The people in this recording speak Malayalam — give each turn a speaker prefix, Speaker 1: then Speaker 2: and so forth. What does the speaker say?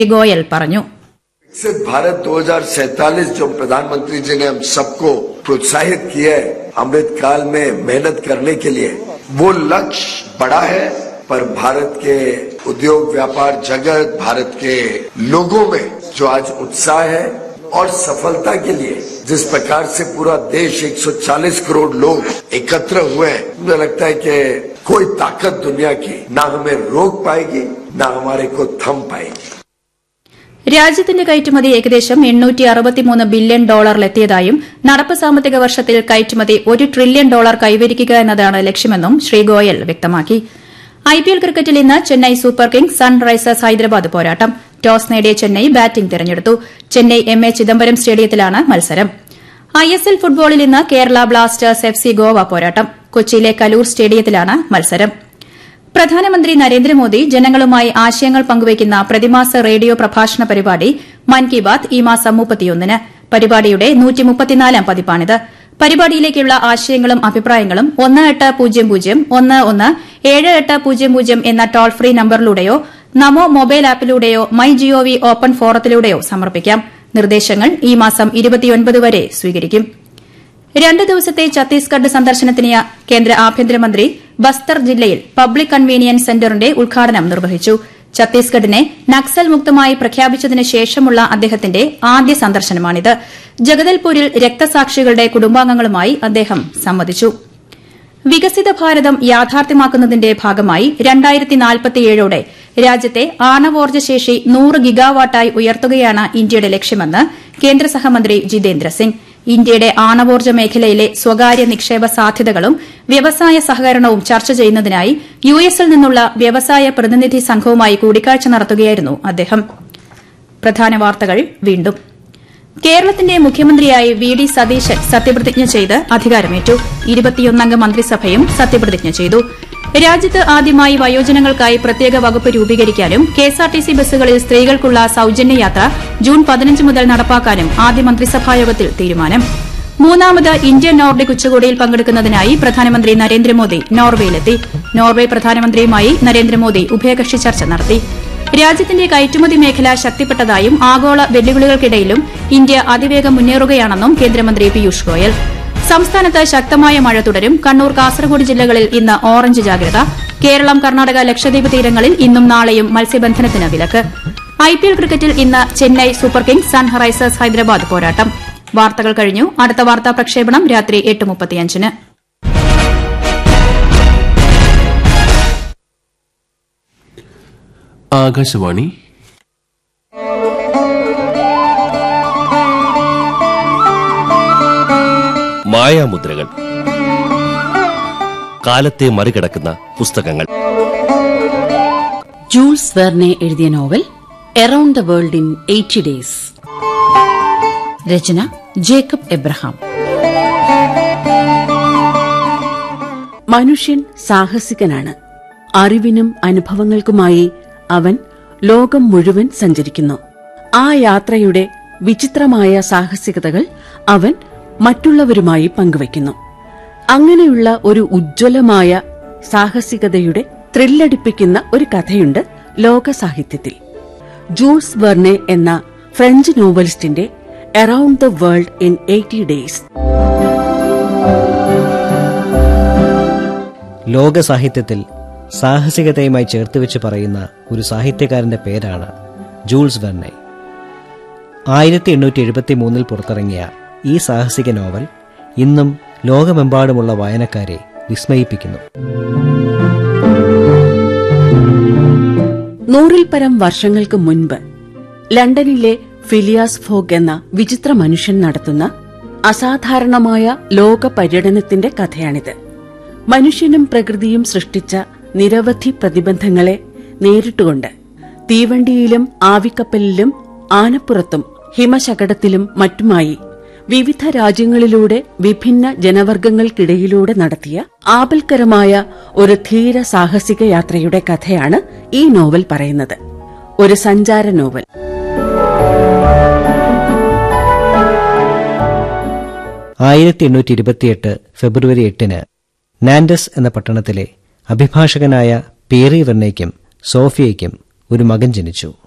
Speaker 1: ഗോയൽ പറഞ്ഞു.
Speaker 2: विकसित भारत 2047 जो प्रधानमंत्री जी ने हम सबको प्रोत्साहित किया है अमृत काल में मेहनत करने के लिए, वो लक्ष्य बड़ा है, पर भारत के उद्योग व्यापार जगत, भारत के लोगों में जो आज उत्साह है और सफलता के लिए जिस प्रकार से पूरा देश 140 करोड़ लोग एकत्र हुए हैं, मुझे लगता है कि कोई ताकत दुनिया की ना हमें रोक पाएगी ना हमारे को थम पाएगी.
Speaker 1: രാജ്യത്തിന്റെ കയറ്റുമതി ഏകദേശം $863 ബില്യൺ എത്തിയതായും നടപ്പ് സാമ്പത്തിക വർഷത്തിൽ കയറ്റുമതി $1 ട്രില്യൺ കൈവരിക്കുക എന്നതാണ് ലക്ഷ്യമെന്നും ശ്രീ ഗോയൽ വ്യക്തമാക്കി. ഐപിഎൽ ക്രിക്കറ്റിൽ ഇന്ന് Chennai super Kings Sunrisers Hyderabad പോരാട്ടം. ടോസ് നേടിയ ചെന്നൈ ബാറ്റിംഗ് തെരഞ്ഞെടുത്തു. ചെന്നൈ എംഎ ചിദംബരം സ്റ്റേഡിയത്തിലാണ് മത്സരം. ഐഎസ്എൽ ഫുട്ബോളിൽ ഇന്ന് കേരള ബ്ലാസ്റ്റേഴ്സ് എഫ്സി ഗോവ പോരാട്ടം. കൊച്ചിയിലെ കലൂർ സ്റ്റേഡിയത്തിലാണ് മത്സരം. പ്രധാനമന്ത്രി നരേന്ദ്രമോദി ജനങ്ങളുമായി ആശയങ്ങൾ പങ്കുവയ്ക്കുന്ന പ്രതിമാസ റേഡിയോ പ്രഭാഷണ പരിപാടി മൻ കി ബാത് ഈ മാസം 31-ന്. പരിപാടിയുടെ 134-ാം പതിപ്പാണിത്. പരിപാടിയിലേക്കുള്ള ആശയങ്ങളും അഭിപ്രായങ്ങളും 1800-11-7800 എന്ന toll free നമ്പറിലൂടെയോ Namo mobile ആപ്പിലൂടെയോ my G O V open ഫോറത്തിലൂടെയോ സമർപ്പിക്കാം. നിർദ്ദേശങ്ങൾ ഈ മാസം 29 വരെ സ്വീകരിക്കും. 2 ദിവസത്തെ ഛത്തീസ്ഗഡ് സന്ദർശനത്തിന് കേന്ദ്ര ആഭ്യന്തരമന്ത്രി ബസ്തർ ജില്ലയിൽ പബ്ലിക് കൺവീനിയൻസ് സെന്ററിന്റെ ഉദ്ഘാടനം നിർവഹിച്ചു. ഛത്തീസ്ഗഡിനെ നക്സൽ മുക്തമായി പ്രഖ്യാപിച്ചതിന് ശേഷമുള്ള അദ്ദേഹത്തിന്റെ ആദ്യ സന്ദർശനമാണിത്. ജഗദൽപൂരിൽ രക്തസാക്ഷികളുടെ കുടുംബാംഗങ്ങളുമായി അദ്ദേഹം സംവദിച്ചു. വികസിത ഭാരതം യാഥാർത്ഥ്യമാക്കുന്നതിന്റെ ഭാഗമായി 2047ഓടെ രാജ്യത്തെ ആണവോർജ്ജ ശേഷി 100 ഗിഗാവാട്ടായി ഉയർത്തുകയാണ് ഇന്ത്യയുടെ ലക്ഷ്യമെന്ന് കേന്ദ്ര സഹമന്ത്രി ജിതേന്ദ്ര സിംഗ്. ഇന്ത്യയുടെ ആണവോർജ്ജ മേഖലയിലെ സ്വകാര്യ നിക്ഷേപ സാധ്യതകളും വ്യവസായ സഹകരണവും ചർച്ച ചെയ്യുന്നതിനായി യുഎസിൽ നിന്നുള്ള വ്യവസായ പ്രതിനിധി സംഘവുമായി കൂടിക്കാഴ്ച നടത്തുകയായിരുന്നു അദ്ദേഹം. പ്രധാന വാർത്തകൾ വീണ്ടും. കേരളത്തിന്റെ മുഖ്യമന്ത്രിയായി വി.ഡി. സതീശൻ സത്യപ്രതിജ്ഞ ചെയ്ത് അധികാരമേറ്റു. 21-അംഗ മന്ത്രിസഭയും സത്യപ്രതിജ്ഞ ചെയ്തു. രാജ്യത്ത് ആദ്യമായി വയോജനങ്ങൾക്കായി പ്രത്യേക വകുപ്പ് രൂപീകരിക്കാനും കെഎസ്ആർടിസി ബസ്സുകളിൽ സ്ത്രീകൾക്കുള്ള സൌജന്യ യാത്ര ജൂൺ 15 മുതൽ നടപ്പാക്കാനും ആദ്യ മന്ത്രിസഭായോഗത്തിൽ തീരുമാനം. 3ാമത് ഇന്ത്യ നോർഡിക് ഉച്ചകോടിയിൽ പങ്കെടുക്കുന്നതിനായി പ്രധാനമന്ത്രി നരേന്ദ്രമോദി നോർവേയിലെത്തി. നോർവെ പ്രധാനമന്ത്രിയുമായി നരേന്ദ്രമോദി ഉഭയകക്ഷി ചർച്ച നടത്തി. രാജ്യത്തിന്റെ കയറ്റുമതി മേഖല ശക്തിപ്പെട്ടതായും ആഗോള വെല്ലുവിളികൾക്കിടയിലും ഇന്ത്യ അതിവേഗം മുന്നേറുകയാണെന്നും കേന്ദ്രമന്ത്രി പീയൂഷ് ഗോയൽ. സംസ്ഥാനത്ത് ശക്തമായ മഴ തുടരും. കണ്ണൂർ, കാസർഗോഡ് ജില്ലകളിൽ ഇന്ന് ഓറഞ്ച് ജാഗ്രത. കേരളം, കർണാടക, ലക്ഷദ്വീപ് തീരങ്ങളിൽ ഇന്നും നാളെയും മത്സ്യബന്ധനത്തിന് വിലക്ക്. ഐപിഎൽ ക്രിക്കറ്റിൽ ഇന്ന് Chennai super Kings Sunrisers Hyderabad പോരാട്ടം. വാർത്തകൾ കഴിഞ്ഞു. അടുത്ത വാർത്താ പ്രക്ഷേപണം രാത്രി 8:35-ന്.
Speaker 3: ആകാശവാണി മായാമുദ്രകൾ. കാലത്തെ മറികടക്കുന്ന പുസ്തകങ്ങൾ.
Speaker 4: ജൂൾസ് വെർനെ എഴുതിയ novel around the world in 80 days. Rachana Jacob Abraham. മനുഷ്യൻ സാഹസികനാണ്. അറിവിനും അനുഭവങ്ങൾക്കുമായി അവൻ ലോകം മുഴുവൻ സഞ്ചരിക്കുന്നു. ആ യാത്രയുടെ വിചിത്രമായ സാഹസികതകൾ അവൻ മറ്റുള്ളവരുമായി പങ്കുവയ്ക്കുന്നു. അങ്ങനെയുള്ള ഒരു ഉജ്ജ്വലമായ സാഹസികതയുടെ ത്രില്ലടിപ്പിക്കുന്ന ഒരു കഥയുണ്ട് ലോക സാഹിത്യത്തിൽ. ജൂൾസ് വെർനെ എന്ന French നോവലിസ്റ്റിന്റെ around the world in 80 days.
Speaker 5: ലോക സാഹിത്യത്തിൽ സാഹസികതയുമായി ചേർത്തുവെച്ച് പറയുന്ന ഒരു സാഹിത്യകാരന്റെ പേരാണ് ജൂൾസ് വെർനെ. 1873 പുറത്തിറങ്ങിയ ഈ സാഹസിക നോവൽ ഇന്നും ലോകമെമ്പാടുമുള്ള വായനക്കാരെ വിസ്മയിപ്പിക്കുന്നു.
Speaker 4: 100-ൽ പരം വർഷങ്ങൾക്ക് മുൻപ് ലണ്ടനിലെ ഫിലിയാസ് ഫോഗ് എന്ന വിചിത്ര മനുഷ്യൻ നടത്തുന്ന അസാധാരണമായ ലോക പര്യടനത്തിന്റെ കഥയാണിത്. മനുഷ്യനും പ്രകൃതിയും സൃഷ്ടിച്ച നിരവധി പ്രതിബന്ധങ്ങളെ നേരിട്ടുകൊണ്ട് തീവണ്ടിയിലും ആവിക്കപ്പലിലും ആനപ്പുറത്തും ഹിമശകടത്തിലും മറ്റുമായി വിവിധ രാജ്യങ്ങളിലൂടെ വിഭിന്ന ജനവർഗങ്ങൾക്കിടയിലൂടെ നടത്തിയ ആപൽക്കരമായ ഒരു ധീര സാഹസിക യാത്രയുടെ കഥയാണ് ഈ നോവൽ പറയുന്നത്. ഒരു സഞ്ചാര നോവൽ.
Speaker 5: ഫെബ്രുവരി 8 നാൻഡസ് എന്ന പട്ടണത്തിലെ അഭിഭാഷകനായ പേറി വെർനെയ്ക്കും സോഫിയയ്ക്കും ഒരു മകൻ ജനിച്ചു.